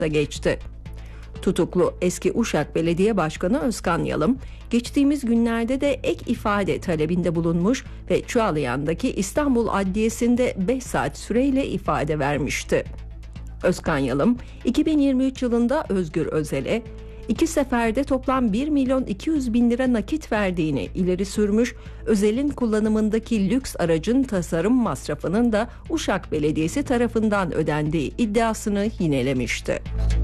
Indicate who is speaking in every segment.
Speaker 1: geçti. Tutuklu eski Uşak Belediye Başkanı Özkan Yalım, geçtiğimiz günlerde de ek ifade talebinde bulunmuş ve Çağlayan'daki İstanbul Adliyesi'nde 5 saat süreyle ifade vermişti. Özkan Yalım, 2023 yılında Özgür Özel'e 2 seferde toplam 1 milyon 200 bin lira nakit verdiğini ileri sürmüş, Özel'in kullanımındaki lüks aracın tasarım masrafının da Uşak Belediyesi tarafından ödendiği iddiasını yinelemişti.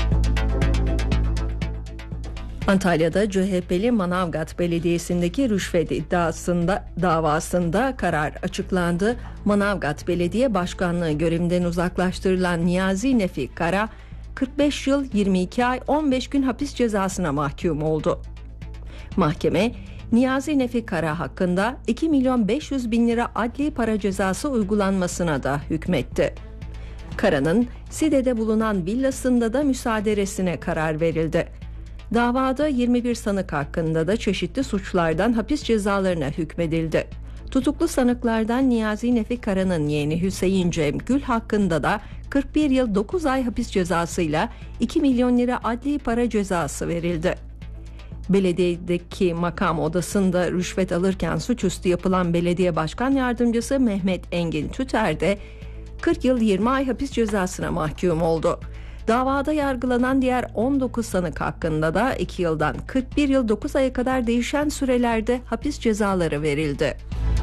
Speaker 1: Antalya'da CHP'li Manavgat Belediyesi'ndeki rüşvet davasında karar açıklandı. Manavgat Belediye Başkanlığı görevinden uzaklaştırılan Niyazi Nefi Kara, 45 yıl 22 ay 15 gün hapis cezasına mahkum oldu. Mahkeme, Niyazi Nefi Kara hakkında 2 milyon 500 bin lira adli para cezası uygulanmasına da hükmetti. Kara'nın Side'de bulunan villasında da müsaaderesine karar verildi. Davada 21 sanık hakkında da çeşitli suçlardan hapis cezalarına hükmedildi. Tutuklu sanıklardan Niyazi Nefi Kara'nın yeğeni Hüseyin Cem Gül hakkında da 41 yıl 9 ay hapis cezasıyla 2 milyon lira adli para cezası verildi. Belediyedeki makam odasında rüşvet alırken suçüstü yapılan belediye başkan yardımcısı Mehmet Engin Tüter de 40 yıl 20 ay hapis cezasına mahkum oldu. Davada yargılanan diğer 19 sanık hakkında da 2 yıldan 41 yıl 9 aya kadar değişen sürelerde hapis cezaları verildi.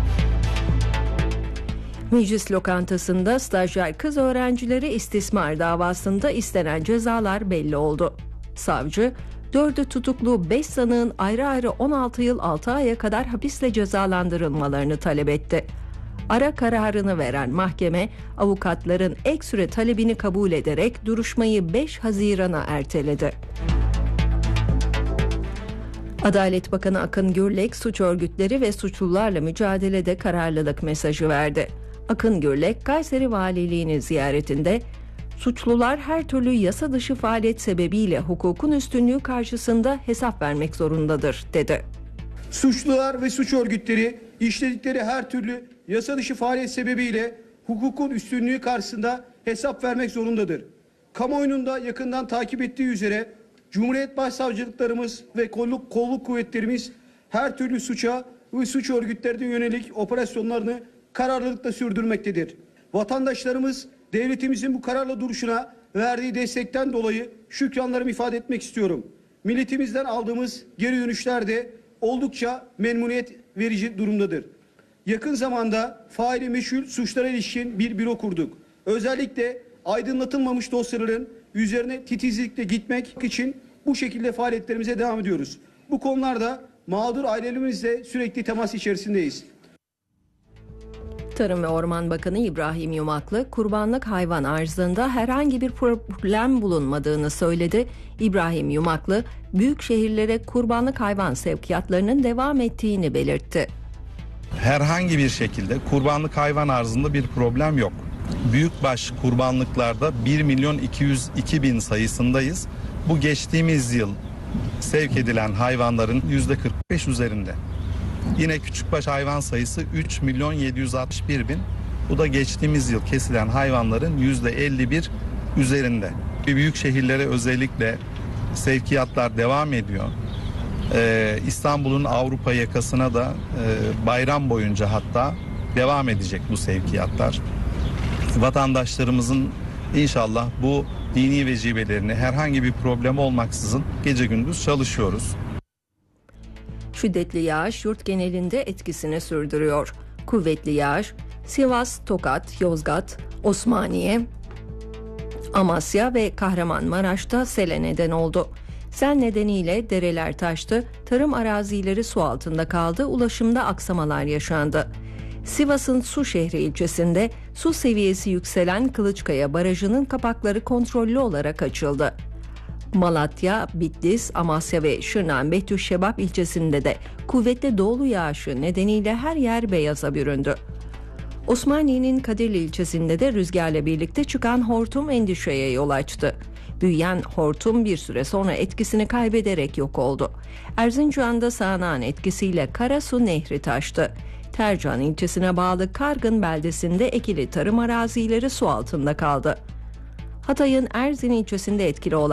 Speaker 1: Meclis lokantasında stajyer kız öğrencileri istismar davasında istenen cezalar belli oldu. Savcı, 4'ü tutuklu 5 sanığın ayrı ayrı 16 yıl 6 aya kadar hapisle cezalandırılmalarını talep etti. Ara kararını veren mahkeme, avukatların ek süre talebini kabul ederek duruşmayı 5 Haziran'a erteledi. Adalet Bakanı Akın Gürlek, suç örgütleri ve suçlularla mücadelede kararlılık mesajı verdi. Akın Gürlek, Kayseri Valiliğini ziyaretinde, suçlular her türlü yasa dışı faaliyet sebebiyle hukukun üstünlüğü karşısında hesap vermek zorundadır, dedi.
Speaker 2: Suçlular ve suç örgütleri işledikleri her türlü yasa dışı faaliyet sebebiyle hukukun üstünlüğü karşısında hesap vermek zorundadır. Kamuoyunun da yakından takip ettiği üzere Cumhuriyet Başsavcılıklarımız ve kolluk kuvvetlerimiz her türlü suça ve suç örgütlerine yönelik operasyonlarını kararlılıkla sürdürmektedir. Vatandaşlarımız devletimizin bu kararlı duruşuna verdiği destekten dolayı şükranlarımı ifade etmek istiyorum. Milletimizden aldığımız geri dönüşler de oldukça memnuniyet verici durumdadır. Yakın zamanda faili meçhul suçlara ilişkin bir büro kurduk. Özellikle aydınlatılmamış dosyaların üzerine titizlikle gitmek için bu şekilde faaliyetlerimize devam ediyoruz. Bu konularda mağdur ailelerimizle sürekli temas içerisindeyiz.
Speaker 1: Tarım ve Orman Bakanı İbrahim Yumaklı, kurbanlık hayvan arzında herhangi bir problem bulunmadığını söyledi. İbrahim Yumaklı, büyük şehirlere kurbanlık hayvan sevkiyatlarının devam ettiğini belirtti.
Speaker 3: Herhangi bir şekilde kurbanlık hayvan arzında bir problem yok. Büyükbaş kurbanlıklarda 1 milyon 202 bin sayısındayız. Bu geçtiğimiz yıl sevk edilen hayvanların %45 üzerinde. Yine küçükbaş hayvan sayısı 3 milyon 761 bin. Bu da geçtiğimiz yıl kesilen hayvanların %51 üzerinde. Büyük şehirlere özellikle sevkiyatlar devam ediyor. İstanbul'un Avrupa yakasına da bayram boyunca hatta devam edecek bu sevkiyatlar. Vatandaşlarımızın inşallah bu dini vecibelerini herhangi bir problem olmaksızın gece gündüz çalışıyoruz.
Speaker 1: Şiddetli yağış yurt genelinde etkisini sürdürüyor. Kuvvetli yağış Sivas, Tokat, Yozgat, Osmaniye, Amasya ve Kahramanmaraş'ta sele neden oldu. Sel nedeniyle dereler taştı, tarım arazileri su altında kaldı, ulaşımda aksamalar yaşandı. Sivas'ın Suşehri ilçesinde su seviyesi yükselen Kılıçkaya Barajı'nın kapakları kontrollü olarak açıldı. Malatya, Bitlis, Amasya ve Şırnak'ın Betüşşebap ilçesinde de kuvvetli doğulu yağışı nedeniyle her yer beyaza büründü. Osmaniye'nin Kadirli ilçesinde de rüzgarla birlikte çıkan hortum endişeye yol açtı. Büyüyen hortum bir süre sonra etkisini kaybederek yok oldu. Erzincan'da sağanağın etkisiyle Karasu Nehri taştı. Tercan ilçesine bağlı Kargın beldesinde ekili tarım arazileri su altında kaldı. Hatay'ın Erzin ilçesinde etkili olan